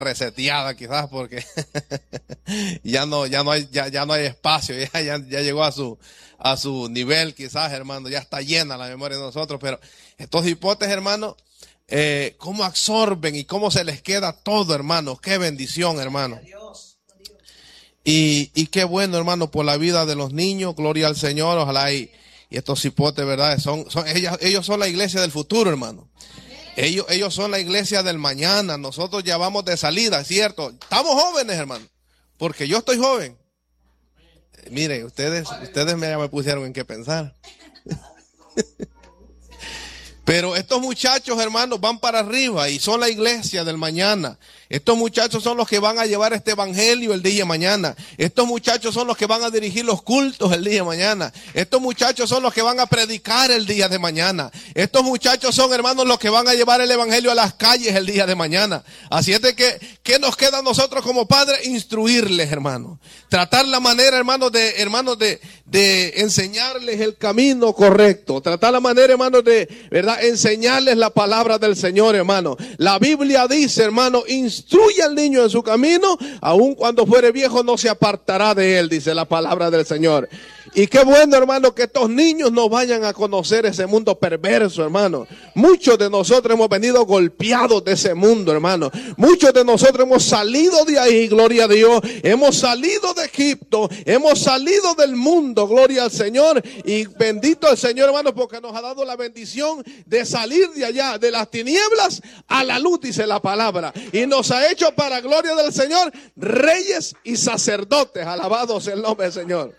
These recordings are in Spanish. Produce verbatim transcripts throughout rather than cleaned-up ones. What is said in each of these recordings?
reseteada quizás porque ya no, ya no hay, ya, ya no hay espacio, ya, ya, ya llegó a su, a su nivel quizás, hermano, ya está llena la memoria de nosotros, pero estos hipotes, hermano, eh, cómo absorben y cómo se les queda todo, hermano, qué bendición, hermano. Y, y qué bueno, hermano, por la vida de los niños, gloria al Señor, ojalá y, y estos hipotes, verdad, son, son, ellos, ellos son la iglesia del futuro, hermano. Ellos, ellos son la iglesia del mañana. Nosotros ya vamos de salida, ¿cierto? Estamos jóvenes, hermano, porque yo estoy joven. Mire, ustedes, ustedes me, ya me pusieron en qué pensar. Pero estos muchachos, hermanos, van para arriba y son la iglesia del mañana. Estos muchachos son los que van a llevar este evangelio el día de mañana. Estos muchachos son los que van a dirigir los cultos el día de mañana. Estos muchachos son los que van a predicar el día de mañana. Estos muchachos son, hermanos, los que van a llevar el evangelio a las calles el día de mañana. Así es de que, ¿qué nos queda a nosotros como padres? Instruirles, hermanos. Tratar la manera, hermanos, de, hermanos, de, de enseñarles el camino correcto. Tratar la manera, hermanos, de, ¿verdad? Enseñarles la palabra del Señor, hermano. La Biblia dice, hermano, instruye al niño en su camino, aun cuando fuere viejo no se apartará de él, dice la palabra del Señor. Y qué bueno, hermano, que estos niños no vayan a conocer ese mundo perverso, hermano. Muchos de nosotros hemos venido golpeados de ese mundo, hermano. Muchos de nosotros hemos salido de ahí, gloria a Dios. Hemos salido de Egipto, hemos salido del mundo, gloria al Señor. Y bendito el Señor, hermano, porque nos ha dado la bendición de salir de allá, de las tinieblas a la luz, dice la palabra. Y nos ha hecho para gloria del Señor reyes y sacerdotes. Alabados el nombre del Señor.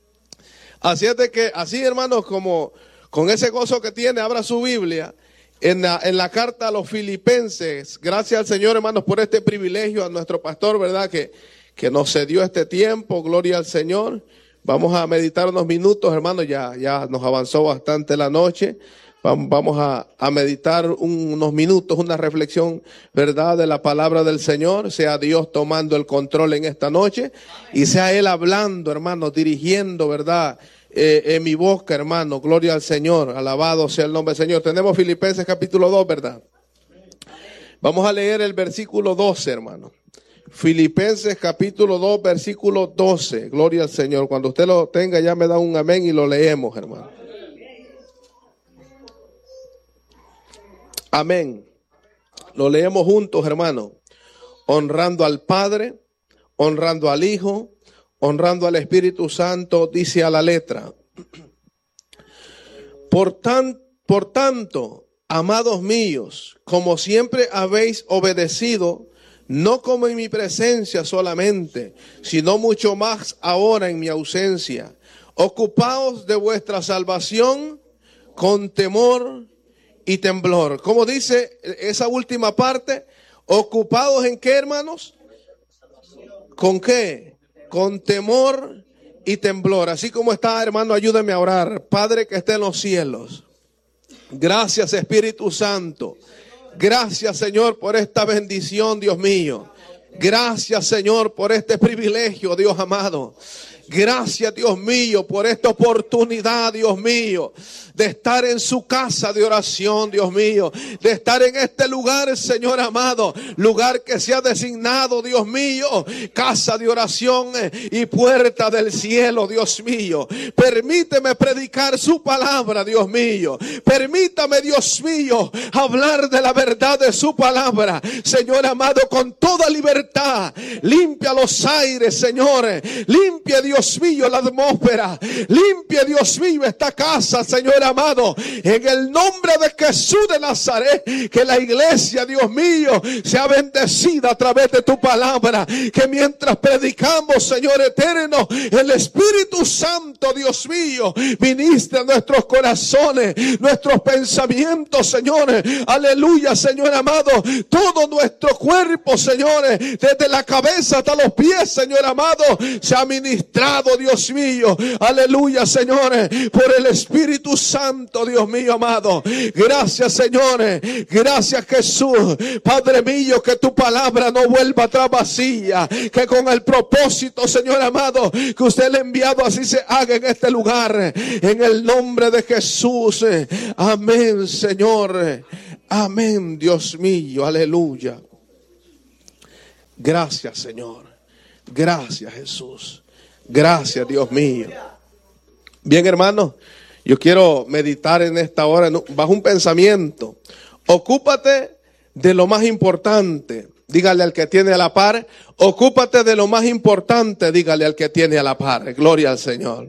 Así es de que, así, hermanos, como con ese gozo que tiene, abra su Biblia en la, en la carta a los Filipenses. Gracias al Señor, hermanos, por este privilegio, a nuestro pastor, ¿verdad? Que, que nos cedió este tiempo, gloria al Señor. Vamos a meditar unos minutos, hermanos, ya, ya nos avanzó bastante la noche. Vamos a, a meditar un, unos minutos, una reflexión, ¿verdad?, de la palabra del Señor. Sea Dios tomando el control en esta noche y sea Él hablando, hermano, dirigiendo, ¿verdad?, eh, en mi boca, hermano. Gloria al Señor, alabado sea el nombre del Señor. Tenemos Filipenses capítulo dos, ¿verdad? Vamos a leer el versículo doce, hermano. Filipenses capítulo dos, versículo doce. Gloria al Señor. Cuando usted lo tenga ya me da un amén y lo leemos, hermano. Amén. Lo leemos juntos, hermano. Honrando al Padre, honrando al Hijo, honrando al Espíritu Santo, dice a la letra. Por, tan, por tanto, amados míos, como siempre habéis obedecido, no como en mi presencia solamente, sino mucho más ahora en mi ausencia, ocupaos de vuestra salvación con temor y temblor. ¿Cómo dice esa última parte? ¿Ocupados en qué, hermanos? ¿Con qué? Con temor y temblor. Así como está, hermano, ayúdame a orar. Padre que esté en los cielos, gracias, Espíritu Santo. Gracias, Señor, por esta bendición, Dios mío. Gracias, Señor, por este privilegio, Dios amado. Gracias, Dios mío, por esta oportunidad, Dios mío, de estar en su casa de oración, Dios mío, de estar en este lugar, Señor amado, lugar que se ha designado, Dios mío, casa de oración y puerta del cielo, Dios mío. Permíteme predicar su palabra, Dios mío. Permítame, Dios mío, hablar de la verdad de su palabra, Señor amado, con toda libertad. Limpia los aires, Señor. Limpia, Dios Dios mío, la atmósfera. Limpie, Dios mío, esta casa, Señor amado. En el nombre de Jesús de Nazaret, que la iglesia, Dios mío, sea bendecida a través de tu palabra. Que mientras predicamos, Señor eterno, el Espíritu Santo, Dios mío, ministra a nuestros corazones, nuestros pensamientos, Señor. Aleluya, Señor amado. Todo nuestro cuerpo, Señor, desde la cabeza hasta los pies, Señor amado, se ha ministrado, Dios mío, aleluya, Señor, por el Espíritu Santo, Dios mío amado. Gracias, Señor, gracias, Jesús. Padre mío, que tu palabra no vuelva atrás vacía, que con el propósito, Señor amado, que usted le ha enviado, así se haga en este lugar, en el nombre de Jesús. Amén, Señor. Amén, Dios mío, aleluya. Gracias, Señor. Gracias, Jesús. Gracias, Dios mío. Bien, hermanos, yo quiero meditar en esta hora bajo un pensamiento. Ocúpate de lo más importante. Dígale al que tiene a la par. Ocúpate de lo más importante. Dígale al que tiene a la par. Gloria al Señor.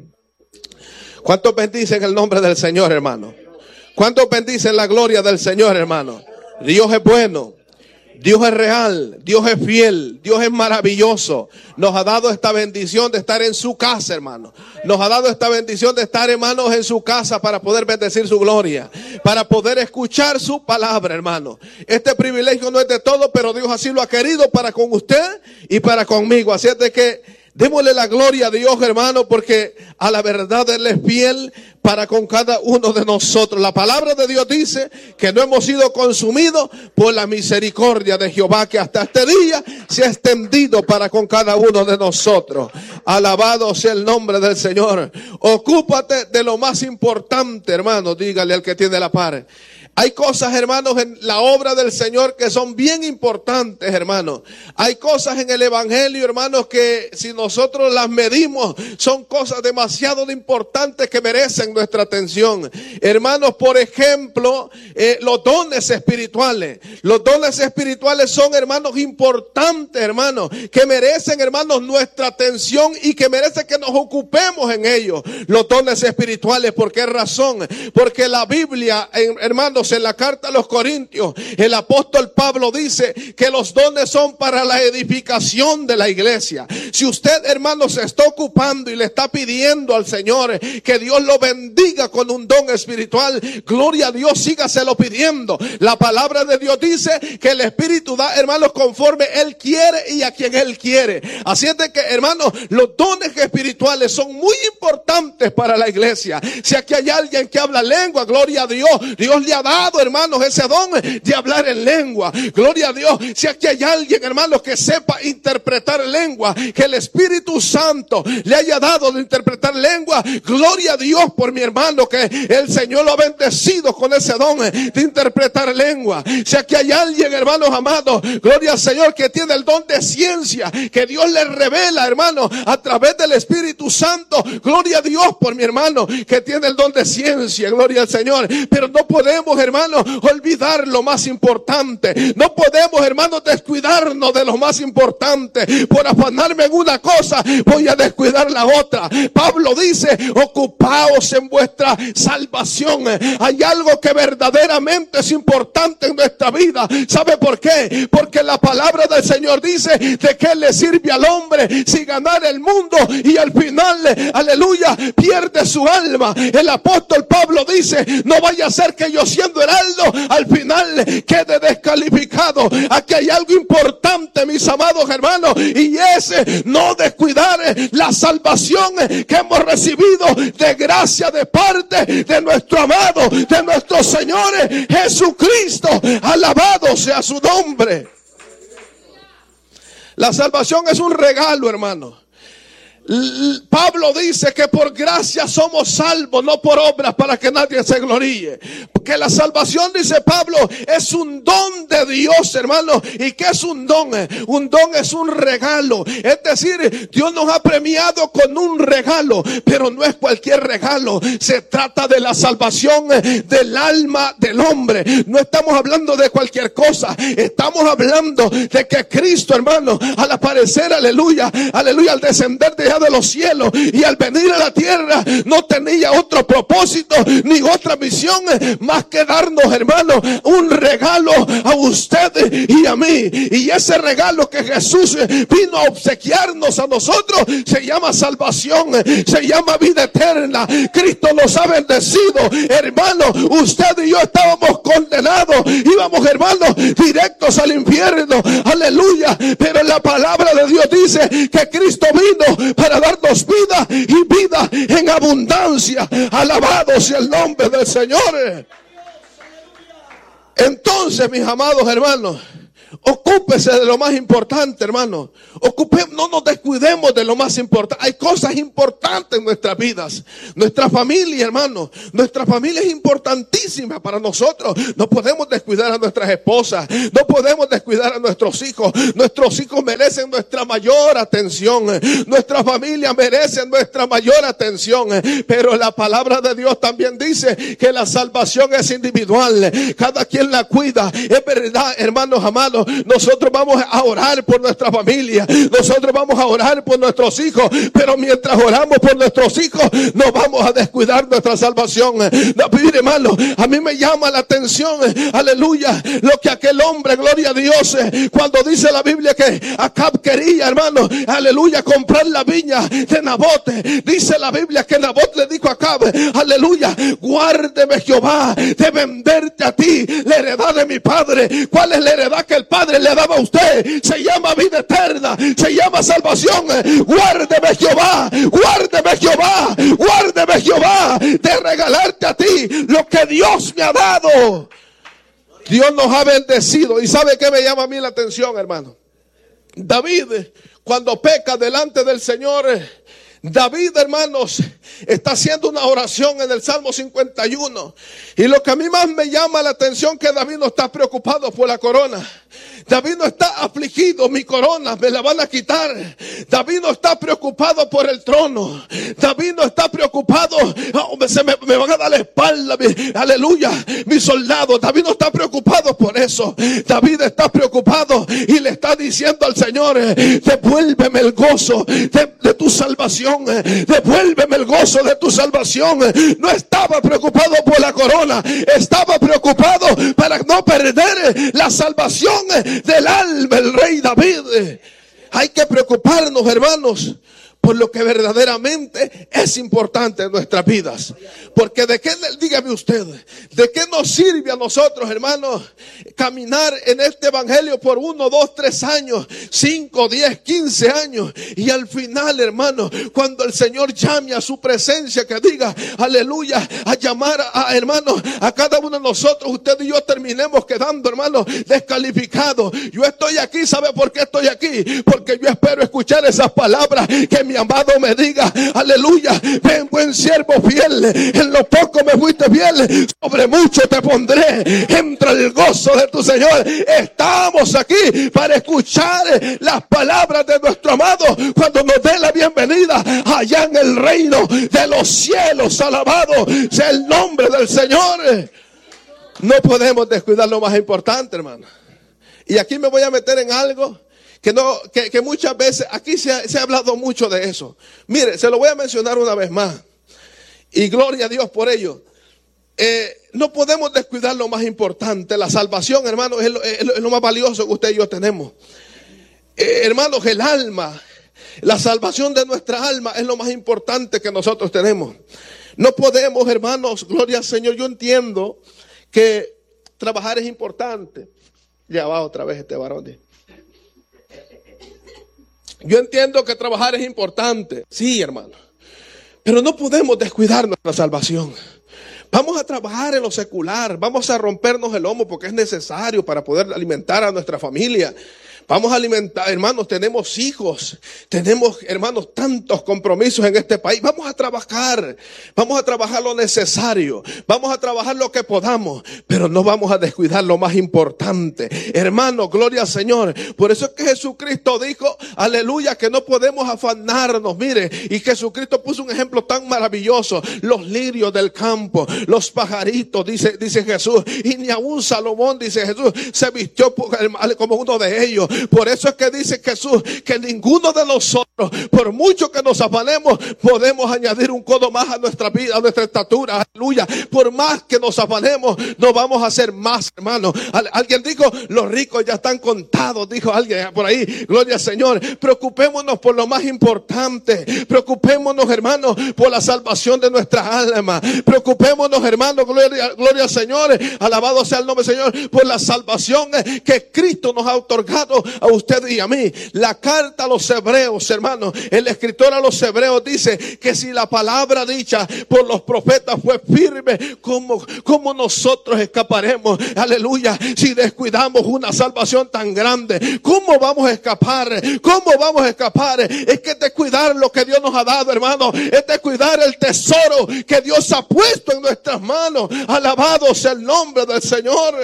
¿Cuántos bendicen el nombre del Señor, hermano? ¿Cuántos bendicen la gloria del Señor, hermano? Dios es bueno. Dios es real, Dios es fiel, Dios es maravilloso. Nos ha dado esta bendición de estar en su casa, hermano. Nos ha dado esta bendición de estar, hermanos, en su casa para poder bendecir su gloria, para poder escuchar su palabra, hermano. Este privilegio no es de todo, pero Dios así lo ha querido para con usted y para conmigo. Así es de que démosle la gloria a Dios, hermano, porque a la verdad Él es fiel para con cada uno de nosotros. La palabra de Dios dice que no hemos sido consumidos por la misericordia de Jehová, que hasta este día se ha extendido para con cada uno de nosotros. Alabado sea el nombre del Señor. Ocúpate de lo más importante, hermano. Dígale al que tiene la par. Hay cosas, hermanos, en la obra del Señor que son bien importantes, hermanos. Hay cosas en el Evangelio, hermanos, que si nosotros las medimos, son cosas demasiado importantes que merecen nuestra atención. Hermanos, por ejemplo, eh, los dones espirituales. Los dones espirituales son, hermanos, importantes, hermanos, que merecen, hermanos, nuestra atención y que merecen que nos ocupemos en ellos. Los dones espirituales, ¿por qué razón? Porque la Biblia, hermanos, en la carta a los Corintios, el apóstol Pablo dice que los dones son para la edificación de la iglesia. Si usted, hermano, se está ocupando y le está pidiendo al Señor que Dios lo bendiga con un don espiritual, gloria a Dios, sígaselo pidiendo. La palabra de Dios dice que el Espíritu da, hermanos, conforme Él quiere y a quien Él quiere. Así es de que, hermanos, los dones espirituales son muy importantes para la iglesia. Si aquí hay alguien que habla lengua, gloria a Dios, Dios le ha dado, hermanos, ese don de hablar en lengua. Gloria a Dios. Si aquí hay alguien, hermanos, que sepa interpretar lengua, que el Espíritu Santo le haya dado de interpretar lengua, gloria a Dios por mi hermano, que el Señor lo ha bendecido con ese don de interpretar lengua. Si aquí hay alguien, hermanos amados, gloria al Señor, que tiene el don de ciencia, que Dios le revela, hermano, a través del Espíritu Santo, gloria a Dios por mi hermano, que tiene el don de ciencia, gloria al Señor. Pero no podemos, hermanos, olvidar lo más importante. No podemos, hermanos, descuidarnos de lo más importante. Por afanarme en una cosa, voy a descuidar la otra. Pablo dice, ocupaos en vuestra salvación. Hay algo que verdaderamente es importante en nuestra vida. ¿Sabe por qué? Porque la palabra del Señor dice, ¿de qué le sirve al hombre si ganar el mundo y al final, aleluya, pierde su alma? El apóstol Pablo dice, no vaya a ser que yo siendo heraldo, al final quede descalificado. Aquí hay algo importante, mis amados hermanos, y es no descuidar la salvación que hemos recibido de gracia de parte de nuestro amado, de nuestro Señor Jesucristo. Alabado sea su nombre. La salvación es un regalo, hermano. Pablo dice que por gracia somos salvos, no por obras, para que nadie se gloríe. Porque la salvación, dice Pablo, es un don de Dios, hermano. ¿Y qué es un don? Un don es un regalo. Es decir, Dios nos ha premiado con un regalo, pero no es cualquier regalo. Se trata de la salvación del alma del hombre. No estamos hablando de cualquier cosa. Estamos hablando de que Cristo, hermano, al aparecer, aleluya, aleluya, al descender de de los cielos y al venir a la tierra, no tenía otro propósito ni otra misión más que darnos, hermanos, un regalo a usted y a mí. Y ese regalo que Jesús vino a obsequiarnos a nosotros se llama salvación, se llama vida eterna. Cristo nos ha bendecido, hermano. Usted y yo estábamos condenados, íbamos, hermanos, directos al infierno, aleluya. Pero la palabra de Dios dice que Cristo vino para darnos vida y vida en abundancia. Alabado sea el nombre del Señor. Entonces, mis amados hermanos, Ocúpese de lo más importante, hermano. Ocupe, no nos descuidemos de lo más importante. Hay cosas importantes en nuestras vidas. Nuestra familia, hermano. Nuestra familia es importantísima para nosotros. No podemos descuidar a nuestras esposas. No podemos descuidar a nuestros hijos. Nuestros hijos merecen nuestra mayor atención. Nuestra familia merece nuestra mayor atención. Pero la palabra de Dios también dice que la salvación es individual. Cada quien la cuida. Es verdad, hermanos amados. Nosotros vamos a orar por nuestra familia, nosotros vamos a orar por nuestros hijos, pero mientras oramos por nuestros hijos, no vamos a descuidar nuestra salvación. No, mire, hermano, a mí me llama la atención, aleluya, lo que aquel hombre, gloria a Dios, cuando dice la Biblia que Acab quería, hermano, aleluya, comprar la viña de Nabot. Dice la Biblia que Nabot le dijo a Acab, aleluya, guárdeme Jehová de venderte a ti la heredad de mi padre. ¿Cuál es la heredad que el Padre le daba a usted? Se llama vida eterna, se llama salvación. Guárdeme Jehová, guárdeme Jehová, guárdeme Jehová de regalarte a ti lo que Dios me ha dado. Dios nos ha bendecido. ¿Y sabe qué me llama a mí la atención, hermano? David, cuando peca delante del Señor, David, hermanos, está haciendo una oración en el Salmo cincuenta y uno. Y lo que a mí más me llama la atención, que David no está preocupado por la corona. David no está afligido, mi corona me la van a quitar. David no está preocupado por el trono. David no está preocupado, oh, se me, me van a dar la espalda, mi, aleluya, mis soldados. David no está preocupado por eso. David está preocupado y le está diciendo al Señor, devuélveme el gozo de, de tu salvación. Devuélveme el gozo de tu salvación. No estaba preocupado por la corona, estaba preocupado para no perder la salvación del alma, el rey David. Hay que preocuparnos, hermanos, por lo que verdaderamente es importante en nuestras vidas. Porque de qué, dígame usted, de qué nos sirve a nosotros, hermanos, caminar en este evangelio por uno, dos, tres años, cinco, diez, quince años, y al final, hermanos, cuando el Señor llame a su presencia, que diga, aleluya, a llamar a, a hermanos, a cada uno de nosotros, usted y yo terminemos quedando, hermanos, descalificados. Yo estoy aquí, ¿sabe por qué estoy aquí? Porque yo espero escuchar esas palabras que mi amado me diga, aleluya, ven buen siervo fiel, en lo poco me fuiste fiel, sobre mucho te pondré, entra el gozo de tu Señor. Estamos aquí para escuchar las palabras de nuestro amado cuando nos dé la bienvenida allá en el reino de los cielos. Alabado sea el nombre del Señor. No podemos descuidar lo más importante, hermano. Y aquí me voy a meter en algo Que, no, que, que muchas veces, aquí se ha, se ha hablado mucho de eso. Mire, se lo voy a mencionar una vez más. Y gloria a Dios por ello. Eh, no podemos descuidar lo más importante. La salvación, hermanos, es lo, es lo, es lo más valioso que usted y yo tenemos. Eh, hermanos, el alma, la salvación de nuestra alma es lo más importante que nosotros tenemos. No podemos, hermanos, gloria al Señor. Yo entiendo que trabajar es importante. Ya va otra vez este varón. Yo entiendo que trabajar es importante, sí, hermano, pero no podemos descuidar nuestra salvación. Vamos a trabajar en lo secular, vamos a rompernos el lomo porque es necesario para poder alimentar a nuestra familia. Vamos a alimentar, hermanos, tenemos hijos, tenemos, hermanos, tantos compromisos en este país. Vamos a trabajar, vamos a trabajar lo necesario, vamos a trabajar lo que podamos, pero no vamos a descuidar lo más importante. Hermano, gloria al Señor. Por eso es que Jesucristo dijo, aleluya, que no podemos afanarnos. Mire, y Jesucristo puso un ejemplo tan maravilloso. Los lirios del campo, los pajaritos, dice, dice Jesús, y ni aún Salomón, dice Jesús, se vistió como uno de ellos. Por eso es que dice Jesús que ninguno de nosotros, por mucho que nos afanemos, podemos añadir un codo más a nuestra vida, a nuestra estatura. Aleluya. Por más que nos afanemos, no vamos a hacer más, hermano. Alguien dijo, los ricos ya están contados, dijo alguien por ahí. Gloria al Señor. Preocupémonos por lo más importante. Preocupémonos, hermano, por la salvación de nuestra alma. Preocupémonos, hermano, gloria, gloria al Señor. Alabado sea el nombre del Señor, por la salvación que Cristo nos ha otorgado a usted y a mí. La carta a los hebreos, hermanos, el escritor a los hebreos dice que si la palabra dicha por los profetas fue firme, ¿cómo, cómo nosotros escaparemos? Aleluya. Si descuidamos una salvación tan grande, ¿cómo vamos a escapar? ¿Cómo vamos a escapar? Es que descuidar lo que Dios nos ha dado, hermano. Es descuidar el tesoro que Dios ha puesto en nuestras manos. Alabado sea el nombre del Señor.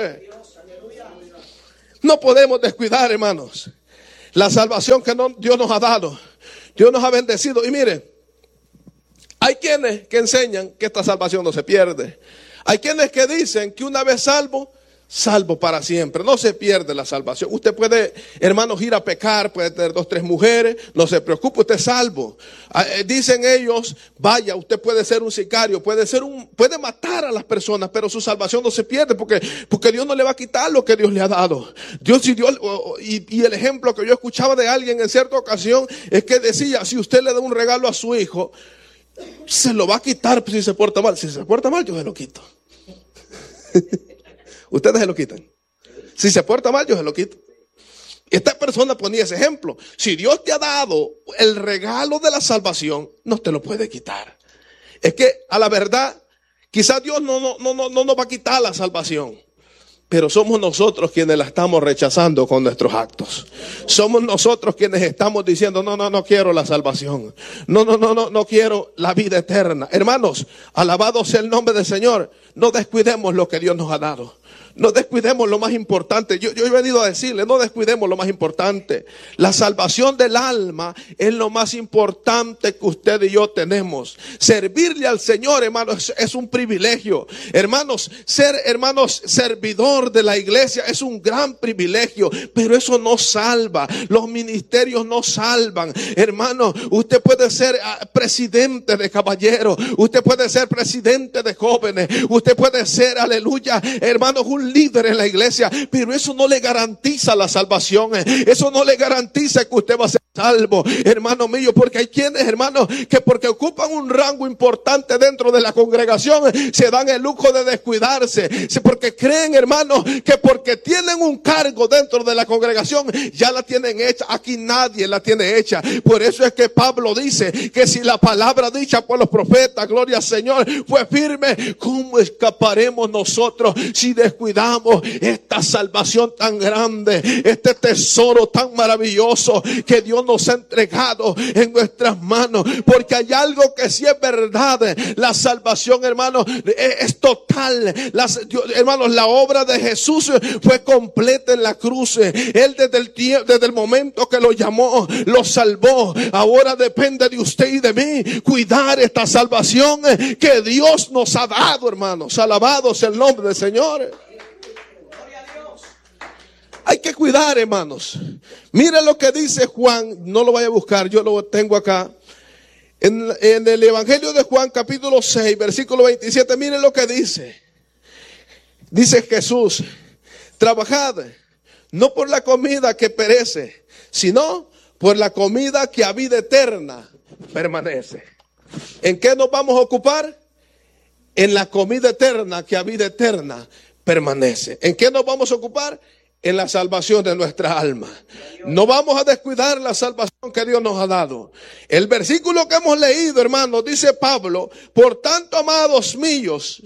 No podemos descuidar, hermanos, la salvación que no, Dios nos ha dado. Dios nos ha bendecido. Y mire, hay quienes que enseñan que esta salvación no se pierde. Hay quienes que dicen que una vez salvo, salvo para siempre. No se pierde la salvación. Usted puede, hermanos, ir a pecar, puede tener dos, tres mujeres, no se preocupe, usted es salvo. Eh, dicen ellos, vaya, usted puede ser un sicario, puede ser un, puede matar a las personas, pero su salvación no se pierde porque, porque Dios no le va a quitar lo que Dios le ha dado. Dios y Dios, y, y el ejemplo que yo escuchaba de alguien en cierta ocasión es que decía, si usted le da un regalo a su hijo, se lo va a quitar si se porta mal. Si se porta mal, yo se lo quito. Ustedes se lo quitan. Si se porta mal, yo se lo quito. Esta persona ponía ese ejemplo. Si Dios te ha dado el regalo de la salvación, no te lo puede quitar. Es que a la verdad, quizás Dios no, no, no, no, no nos va a quitar la salvación. Pero somos nosotros quienes la estamos rechazando con nuestros actos. Somos nosotros quienes estamos diciendo, no, no, no quiero la salvación. No, no, no, no, no quiero la vida eterna. Hermanos, alabado sea el nombre del Señor. No descuidemos lo que Dios nos ha dado. No descuidemos lo más importante. Yo, yo he venido a decirle, no descuidemos lo más importante. La salvación del alma es lo más importante que usted y yo tenemos. Servirle al Señor, hermanos, es, es un privilegio. Hermanos, ser, hermanos, servidor de la iglesia es un gran privilegio, pero eso no salva. Los ministerios no salvan. Hermano, usted puede ser uh, presidente de caballeros, usted puede ser presidente de jóvenes, usted puede ser, aleluya, hermanos, un líder en la iglesia, pero eso no le garantiza la salvación. Eso no le garantiza que usted va a ser salvo, hermano mío, porque hay quienes, hermanos, que porque ocupan un rango importante dentro de la congregación, se dan el lujo de descuidarse, porque creen, hermanos, que porque tienen un cargo dentro de la congregación, ya la tienen hecha. Aquí nadie la tiene hecha. Por eso es que Pablo dice que si la palabra dicha por los profetas, gloria al Señor, fue firme, ¿cómo escaparemos nosotros si descuidamos esta salvación tan grande, este tesoro tan maravilloso que Dios nos ha entregado en nuestras manos? Porque hay algo que sí es verdad: la salvación, hermanos, es, es total. Las, Dios, hermanos, la obra de Jesús fue completa en la cruz. Él desde el tiempo, desde el momento que lo llamó, lo salvó. Ahora depende de usted y de mí cuidar esta salvación que Dios nos ha dado, hermanos. Alabado sea el nombre del Señor. Hay que cuidar, hermanos. Mire lo que dice Juan. No lo vaya a buscar, yo lo tengo acá. En, en el Evangelio de Juan, capítulo seis, versículo veintisiete. Mire lo que dice. Dice Jesús: trabajad no por la comida que perece, sino por la comida que a vida eterna permanece. ¿En qué nos vamos a ocupar? En la comida eterna que a vida eterna permanece. ¿En qué nos vamos a ocupar? En la salvación de nuestra alma. No vamos a descuidar la salvación que Dios nos ha dado. El versículo que hemos leído, hermanos, dice Pablo: por tanto, amados míos,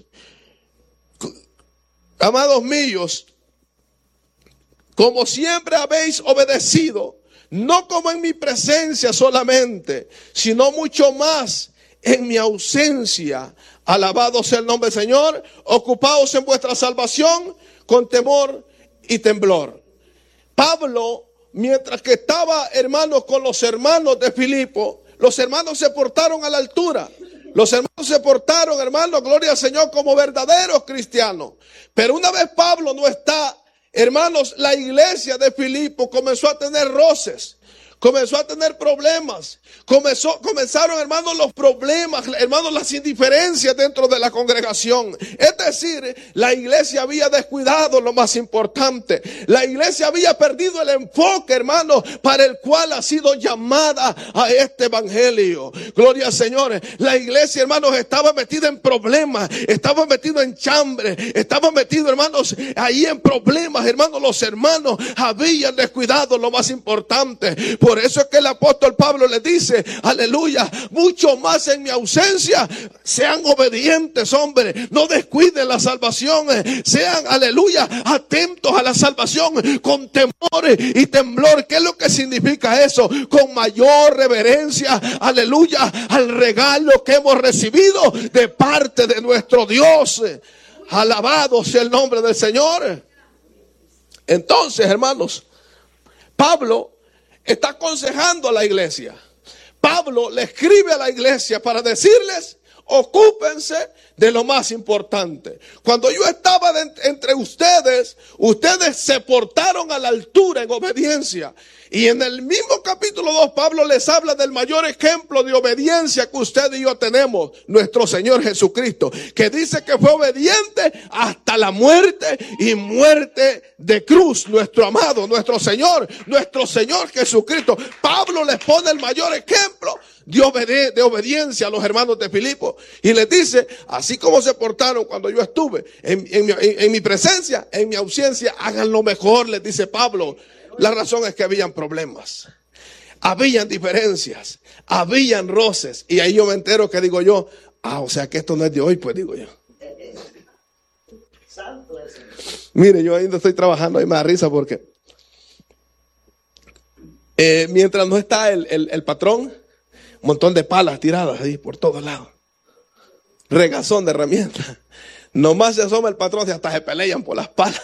amados míos, como siempre habéis obedecido, no como en mi presencia solamente, sino mucho más en mi ausencia. Alabado sea el nombre del Señor. Ocupaos en vuestra salvación con temor y temblor. Pablo, mientras que estaba, hermanos, con los hermanos de Filipo, los hermanos se portaron a la altura. Los hermanos se portaron, hermanos, gloria al Señor, como verdaderos cristianos. Pero una vez Pablo no está, hermanos, la iglesia de Filipo comenzó a tener roces. comenzó a tener problemas. Comenzó, comenzaron, hermanos, los problemas, hermanos, las indiferencias dentro de la congregación. Es decir, la iglesia había descuidado lo más importante. La iglesia había perdido el enfoque, hermanos, para el cual ha sido llamada a este evangelio. Gloria al Señor. La iglesia, hermanos, estaba metida en problemas, estaba metida en chambre, estaba metido, hermanos, ahí en problemas, hermanos. Los hermanos habían descuidado lo más importante. Por eso es que el apóstol Pablo les dice, aleluya, mucho más en mi ausencia, sean obedientes, hombre, no descuiden la salvación, sean, aleluya, atentos a la salvación con temor y temblor. ¿Qué es lo que significa eso? Con mayor reverencia, aleluya, al regalo que hemos recibido de parte de nuestro Dios. Alabado sea el nombre del Señor. Entonces, hermanos, Pablo está aconsejando a la iglesia. Pablo le escribe a la iglesia para decirles, ocúpense de lo más importante. Cuando yo estaba de, entre ustedes, ustedes se portaron a la altura en obediencia. Y en el mismo capítulo dos, Pablo les habla del mayor ejemplo de obediencia que usted y yo tenemos, nuestro Señor Jesucristo, que dice que fue obediente hasta la muerte y muerte de cruz. Nuestro amado, nuestro Señor, nuestro Señor Jesucristo. Pablo les pone el mayor ejemplo de, obede- de obediencia a los hermanos de Filipo. Y les dice, así como se portaron cuando yo estuve en, en, mi, en, en mi presencia, en mi ausencia, hagan lo mejor, les dice Pablo. La razón es que habían problemas, habían diferencias, habían roces. Y ahí yo me entero que digo yo, ah, o sea que esto no es de hoy, pues digo yo. Mire, yo ainda estoy trabajando y me da risa porque eh, mientras no está el, el, el patrón, un montón de palas tiradas ahí por todos lados. Regazón de herramientas. Nomás se asoma el patrón y hasta se pelean por las palas.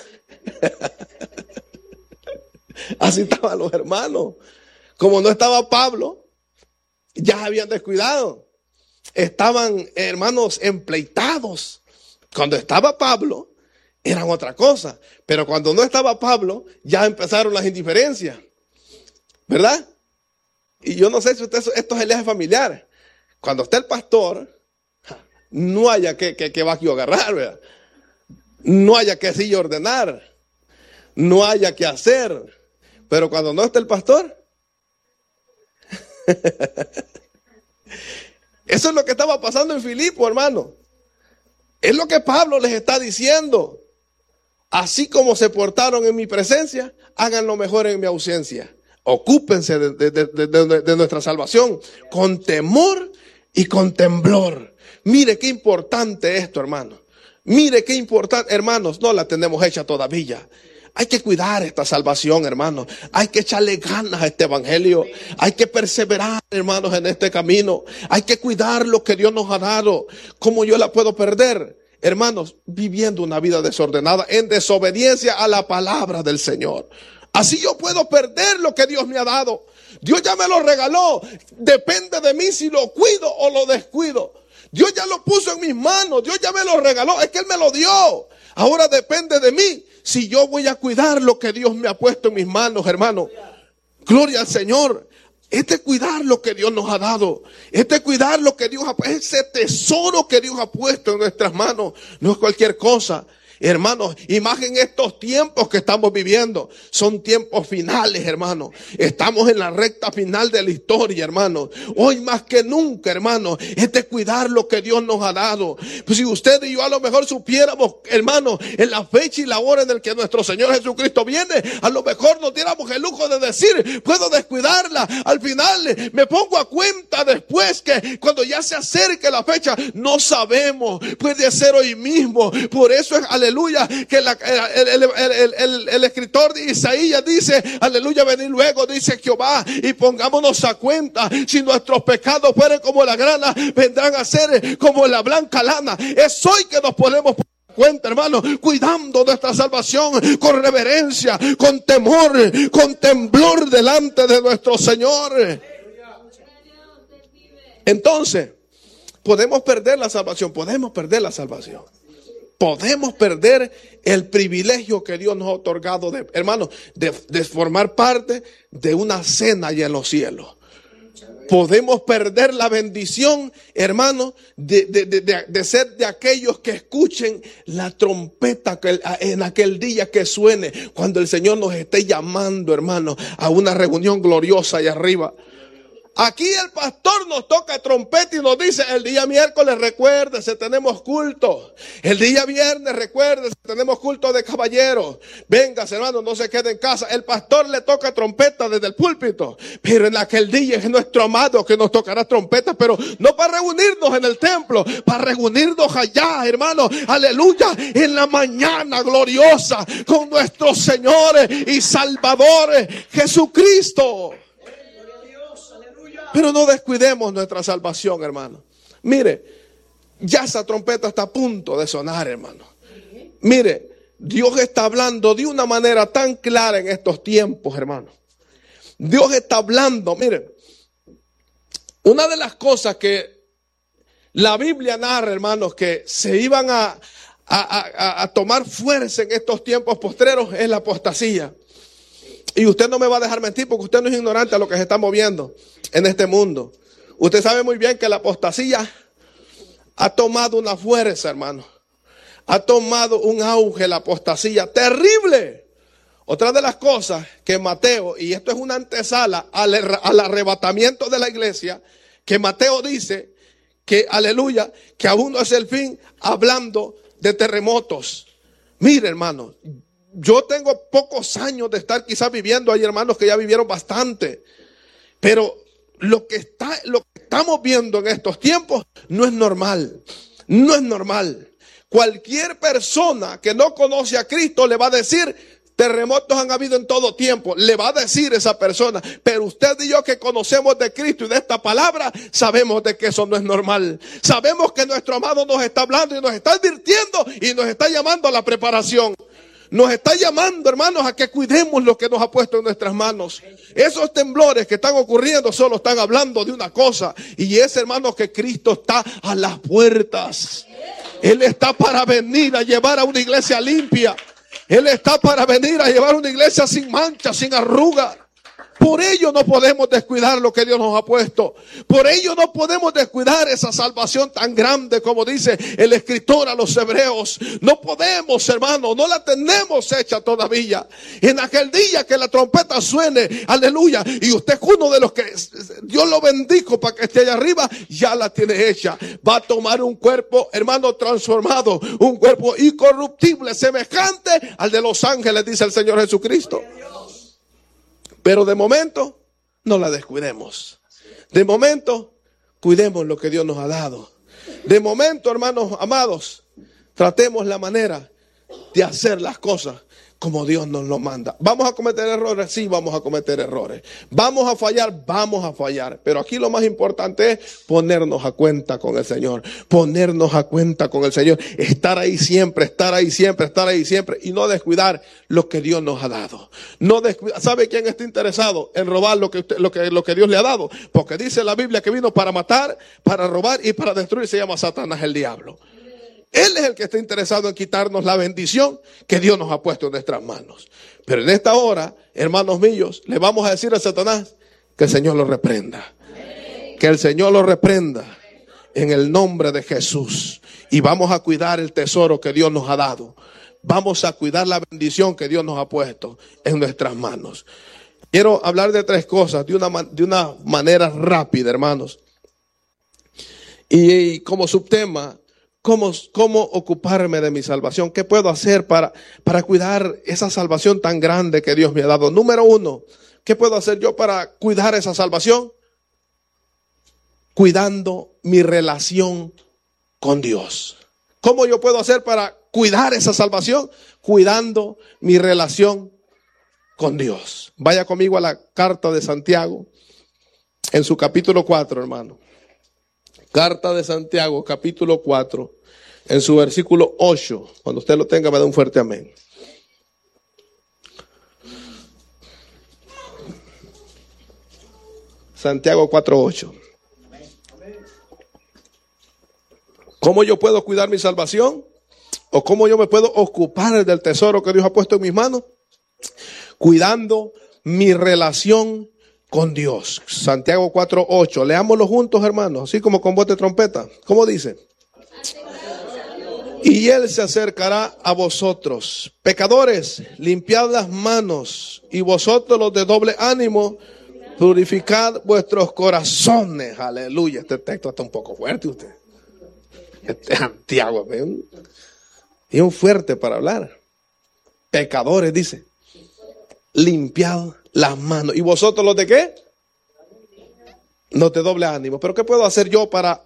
Así estaban los hermanos. Como no estaba Pablo, ya habían descuidado. Estaban, hermanos, empleitados. Cuando estaba Pablo, eran otra cosa. Pero cuando no estaba Pablo, ya empezaron las indiferencias. ¿Verdad? Y yo no sé si usted, esto es el eje familiar. Cuando está el pastor, no haya que, que, que vacío agarrar, ¿verdad? No haya que sí ordenar. No haya que hacer. Pero cuando no está el pastor, eso es lo que estaba pasando en Filipo, hermano. Es lo que Pablo les está diciendo. Así como se portaron en mi presencia, hagan lo mejor en mi ausencia. Ocúpense de, de, de, de, de nuestra salvación con temor y con temblor. Mire qué importante esto, hermano. Mire qué importante, hermanos, no la tenemos hecha todavía. Hay que cuidar esta salvación, hermanos. Hay que echarle ganas a este evangelio. Hay que perseverar, hermanos, en este camino. Hay que cuidar lo que Dios nos ha dado. ¿Cómo yo la puedo perder? Hermanos, viviendo una vida desordenada, en desobediencia a la palabra del Señor. Así yo puedo perder lo que Dios me ha dado. Dios ya me lo regaló. Depende de mí si lo cuido o lo descuido. Dios ya lo puso en mis manos. Dios ya me lo regaló. Es que Él me lo dio. Ahora depende de mí si yo voy a cuidar lo que Dios me ha puesto en mis manos, hermano. Gloria al Señor. Este cuidar lo que Dios nos ha dado. Este cuidar lo que Dios ha puesto. Ese tesoro que Dios ha puesto en nuestras manos. No es cualquier cosa. Hermanos, y más en estos tiempos que estamos viviendo, son tiempos finales, hermanos. Estamos en la recta final de la historia, hermanos. Hoy más que nunca, hermanos, es de cuidar lo que Dios nos ha dado. Pues si usted y yo a lo mejor supiéramos, hermanos, en la fecha y la hora en la que nuestro Señor Jesucristo viene, a lo mejor nos diéramos el lujo de decir, puedo descuidarla. Al final me pongo a cuenta después que cuando ya se acerque la fecha, no sabemos, puede ser hoy mismo. Por eso es aleluya. Aleluya, que la, el, el, el, el, el escritor de Isaías dice, aleluya, venid luego, dice Jehová, y pongámonos a cuenta, si nuestros pecados fueren como la grana, vendrán a ser como la blanca lana. Es hoy que nos podemos poner a cuenta, hermano, cuidando nuestra salvación con reverencia, con temor, con temblor delante de nuestro Señor. Entonces, podemos perder la salvación, podemos perder la salvación. podemos perder el privilegio que Dios nos ha otorgado, de, hermanos, de, de formar parte de una cena allá en los cielos. Podemos perder la bendición, hermanos, de, de, de, de, de ser de aquellos que escuchen la trompeta que en aquel día que suene, cuando el Señor nos esté llamando, hermanos, a una reunión gloriosa allá arriba. Aquí el pastor nos toca trompeta y nos dice: el día miércoles recuérdese, tenemos culto. El día viernes recuérdese, tenemos culto de caballeros. Véngase, hermano, no se quede en casa. El pastor le toca trompeta desde el púlpito. Pero en aquel día es nuestro amado que nos tocará trompeta, pero no para reunirnos en el templo, para reunirnos allá, hermano, aleluya, en la mañana gloriosa con nuestro Señor y Salvador Jesucristo. Pero no descuidemos nuestra salvación, hermano. Mire, ya esa trompeta está a punto de sonar, hermano. Mire, Dios está hablando de una manera tan clara en estos tiempos, hermano. Dios está hablando, mire, una de las cosas que la Biblia narra, hermanos, que se iban a, a, a, a tomar fuerza en estos tiempos postreros es la apostasía. Y usted no me va a dejar mentir, porque usted no es ignorante a lo que se está moviendo en este mundo. Usted sabe muy bien que la apostasía ha tomado una fuerza, hermano. Ha tomado un auge la apostasía terrible. Otra de las cosas que Mateo, y esto es una antesala al, al arrebatamiento de la iglesia, que Mateo dice que, aleluya, que aún no es el fin, hablando de terremotos. Mire, hermano, yo tengo pocos años de estar quizás viviendo. Hay hermanos que ya vivieron bastante. Pero lo que está, lo que estamos viendo en estos tiempos no es normal. No es normal. Cualquier persona que no conoce a Cristo le va a decir: terremotos han habido en todo tiempo. Le va a decir esa persona. Pero usted y yo, que conocemos de Cristo y de esta palabra, sabemos de que eso no es normal. Sabemos que nuestro amado nos está hablando y nos está advirtiendo y nos está llamando a la preparación. Nos está llamando, hermanos, a que cuidemos lo que nos ha puesto en nuestras manos. Esos temblores que están ocurriendo solo están hablando de una cosa, y es, hermanos, que Cristo está a las puertas. Él está para venir a llevar a una iglesia limpia. Él está para venir a llevar una iglesia sin mancha, sin arruga. Por ello no podemos descuidar lo que Dios nos ha puesto. Por ello no podemos descuidar esa salvación tan grande, como dice el escritor a los hebreos. No podemos, hermano, no la tenemos hecha todavía. En aquel día que la trompeta suene, aleluya, y usted es uno de los que Dios lo bendijo para que esté allá arriba, ya la tiene hecha. Va a tomar un cuerpo, hermano, transformado, un cuerpo incorruptible, semejante al de los ángeles, dice el Señor Jesucristo. Pero de momento no la descuidemos. De momento cuidemos lo que Dios nos ha dado. De momento, hermanos amados, tratemos la manera de hacer las cosas como Dios nos lo manda. ¿Vamos a cometer errores? Sí, vamos a cometer errores. ¿Vamos a fallar? Vamos a fallar. Pero aquí lo más importante es ponernos a cuenta con el Señor. Ponernos a cuenta con el Señor. Estar ahí siempre, estar ahí siempre, estar ahí siempre. Y no descuidar lo que Dios nos ha dado. No descuidar. ¿Sabe quién está interesado en robar lo que, usted, lo, que, lo que Dios le ha dado? Porque dice la Biblia que vino para matar, para robar y para destruir. Se llama Satanás, el diablo. Él es el que está interesado en quitarnos la bendición que Dios nos ha puesto en nuestras manos. Pero en esta hora, hermanos míos, le vamos a decir a Satanás que el Señor lo reprenda. Que el Señor lo reprenda en el nombre de Jesús. Y vamos a cuidar el tesoro que Dios nos ha dado. Vamos a cuidar la bendición que Dios nos ha puesto en nuestras manos. Quiero hablar de tres cosas de una, de una manera rápida, hermanos. Y, y como subtema, ¿Cómo, ¿Cómo ocuparme de mi salvación? ¿Qué puedo hacer para, para cuidar esa salvación tan grande que Dios me ha dado? Número uno, ¿qué puedo hacer yo para cuidar esa salvación? Cuidando mi relación con Dios. ¿Cómo yo puedo hacer para cuidar esa salvación? Cuidando mi relación con Dios. Vaya conmigo a la carta de Santiago, en su capítulo cuatro, hermano. Carta de Santiago, capítulo cuatro, en su versículo ocho. Cuando usted lo tenga, me da un fuerte amén. Santiago cuatro, ocho. ¿Cómo yo puedo cuidar mi salvación? ¿O cómo yo me puedo ocupar del tesoro que Dios ha puesto en mis manos? Cuidando mi relación con Dios. Santiago cuatro ocho. Leámoslo juntos, hermanos, así como con voz de trompeta. ¿Cómo dice? Y Él se acercará a vosotros. Pecadores, limpiad las manos. Y vosotros los de doble ánimo, purificad vuestros corazones. Aleluya. Este texto está un poco fuerte usted. Este Santiago es un, es un fuerte para hablar. Pecadores, dice. Limpiad las manos. ¿Y vosotros los de qué? Los de doble ánimo. ¿Pero qué puedo hacer yo para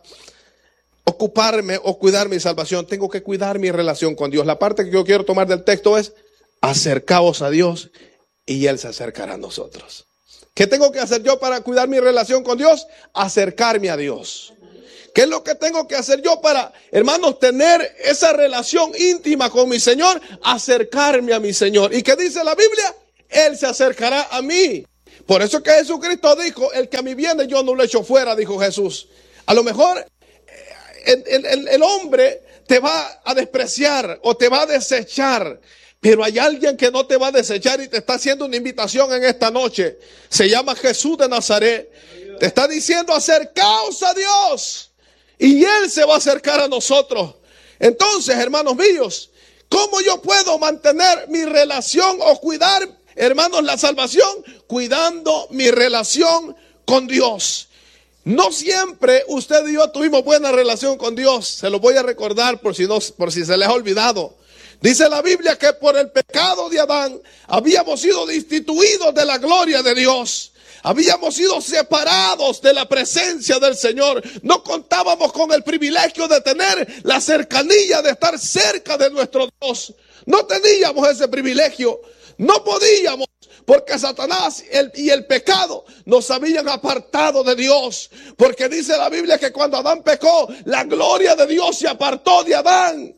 ocuparme o cuidar mi salvación? Tengo que cuidar mi relación con Dios. La parte que yo quiero tomar del texto es: acercaos a Dios y Él se acercará a nosotros. ¿Qué tengo que hacer yo para cuidar mi relación con Dios? Acercarme a Dios. ¿Qué es lo que tengo que hacer yo para, hermanos, tener esa relación íntima con mi Señor? Acercarme a mi Señor. ¿Y qué dice la Biblia? Él se acercará a mí. Por eso que Jesucristo dijo: el que a mí viene yo no lo echo fuera, dijo Jesús. A lo mejor el, el, el hombre te va a despreciar o te va a desechar, pero hay alguien que no te va a desechar y te está haciendo una invitación en esta noche. Se llama Jesús de Nazaret. Te está diciendo: acercaos a Dios y Él se va a acercar a nosotros. Entonces, hermanos míos, ¿cómo yo puedo mantener mi relación o cuidar, hermanos, la salvación? Cuidando mi relación con Dios. No siempre usted y yo tuvimos buena relación con Dios. Se lo voy a recordar por si, no, por si se les ha olvidado. Dice la Biblia que por el pecado de Adán habíamos sido destituidos de la gloria de Dios. Habíamos sido separados de la presencia del Señor. No contábamos con el privilegio de tener la cercanía, de estar cerca de nuestro Dios. No teníamos ese privilegio. No podíamos, porque Satanás el, y el pecado nos habían apartado de Dios. Porque dice la Biblia que cuando Adán pecó, la gloria de Dios se apartó de Adán.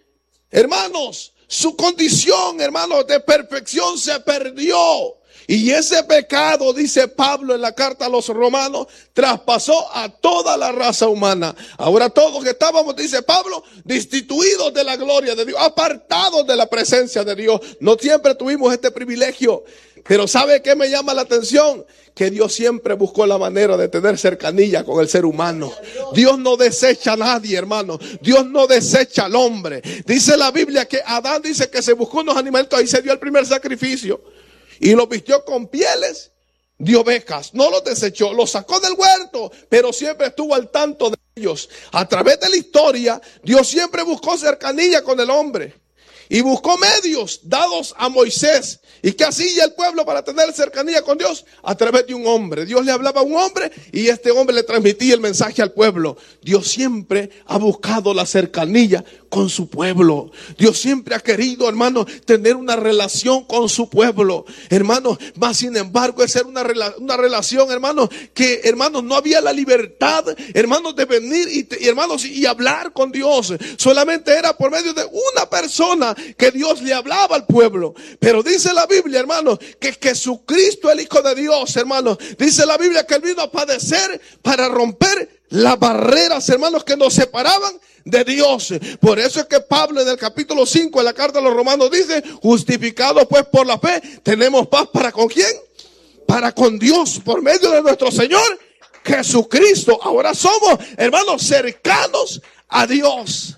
Hermanos, su condición, hermanos, de perfección se perdió. Y ese pecado, dice Pablo en la carta a los romanos, traspasó a toda la raza humana. Ahora todos que estábamos, dice Pablo, destituidos de la gloria de Dios, apartados de la presencia de Dios. No siempre tuvimos este privilegio. Pero ¿sabe qué me llama la atención? Que Dios siempre buscó la manera de tener cercanía con el ser humano. Dios no desecha a nadie, hermano. Dios no desecha al hombre. Dice la Biblia que Adán dice que se buscó unos animalitos y se dio el primer sacrificio. Y lo vistió con pieles de ovejas. No los desechó, los sacó del huerto, pero siempre estuvo al tanto de ellos. A través de la historia, Dios siempre buscó cercanía con el hombre. Y buscó medios dados a Moisés. ¿Y qué hacía el pueblo para tener cercanía con Dios? A través de un hombre. Dios le hablaba a un hombre y este hombre le transmitía el mensaje al pueblo. Dios siempre ha buscado la cercanía con su pueblo. Dios siempre ha querido, hermano, tener una relación con su pueblo. Hermanos, más sin embargo, es ser una, rela una relación, hermanos, que, hermanos, no había la libertad, hermanos, de venir y, y hermanos, y hablar con Dios. Solamente era por medio de una persona que Dios le hablaba al pueblo. Pero dice la Biblia, hermanos, que Jesucristo, el Hijo de Dios, hermanos, dice la Biblia que Él vino a padecer para romper las barreras, hermanos, que nos separaban de Dios. Por eso es que Pablo en el capítulo cinco de la carta a los romanos dice: justificados pues por la fe, tenemos paz. ¿Para con quién? Para con Dios, por medio de nuestro Señor Jesucristo. Ahora somos, hermanos, cercanos a Dios.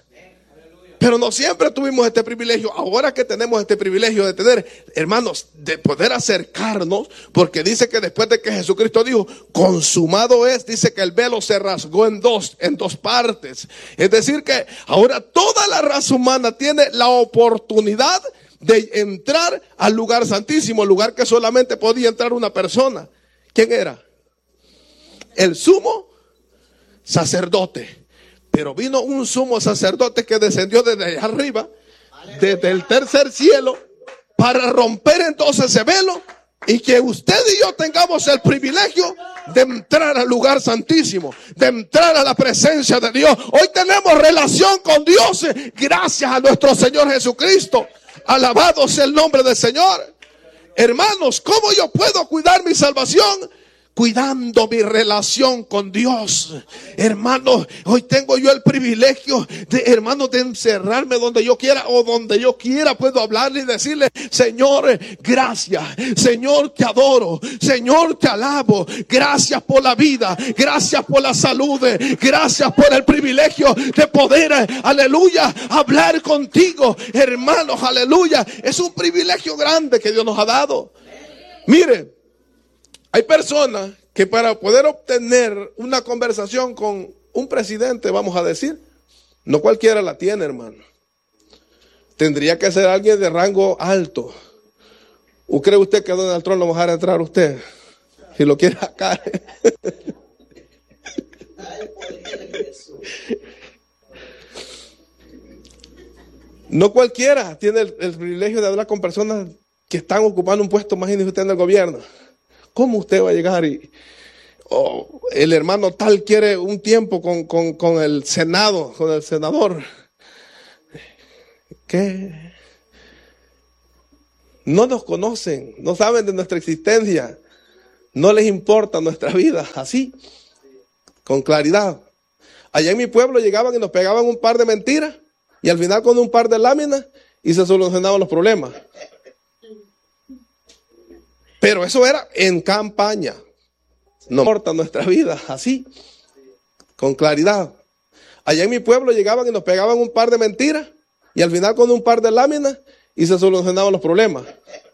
Pero no siempre tuvimos este privilegio. Ahora que tenemos este privilegio de tener, hermanos, de poder acercarnos, porque dice que después de que Jesucristo dijo, consumado es, dice que el velo se rasgó en dos, en dos partes. Es decir que ahora toda la raza humana tiene la oportunidad de entrar al lugar santísimo, el lugar que solamente podía entrar una persona. ¿Quién era? El sumo sacerdote. Pero vino un sumo sacerdote que descendió desde allá arriba, desde el tercer cielo, para romper entonces ese velo y que usted y yo tengamos el privilegio de entrar al lugar santísimo, de entrar a la presencia de Dios. Hoy tenemos relación con Dios gracias a nuestro Señor Jesucristo. Alabado sea el nombre del Señor. Hermanos, ¿cómo yo puedo cuidar mi salvación? cuidando mi relación con Dios. Hermano, hoy tengo yo el privilegio de, hermano, de encerrarme donde yo quiera o donde yo quiera. Puedo hablarle y decirle: Señor, gracias. Señor, te adoro. Señor, te alabo. Gracias por la vida. Gracias por la salud. Gracias por el privilegio de poder, aleluya, hablar contigo. Hermanos, aleluya. Es un privilegio grande que Dios nos ha dado. Mire, hay personas que para poder obtener una conversación con un presidente, vamos a decir, no cualquiera la tiene, hermano. Tendría que ser alguien de rango alto. ¿O cree usted que Donald Trump lo va a dejar entrar a usted? Si lo quiere sacar. No cualquiera tiene el, el privilegio de hablar con personas que están ocupando un puesto más usted en el gobierno. ¿Cómo usted va a llegar y oh, el hermano tal quiere un tiempo con, con, con el Senado, con el senador? ¿Qué? No nos conocen, no saben de nuestra existencia, no les importa nuestra vida, así, con claridad. Allá en mi pueblo llegaban y nos pegaban un par de mentiras y al final con un par de láminas y se solucionaban los problemas. Pero eso era en campaña. No importa nuestra vida, así, con claridad. Allá en mi pueblo llegaban y nos pegaban un par de mentiras y al final con un par de láminas y se solucionaban los problemas.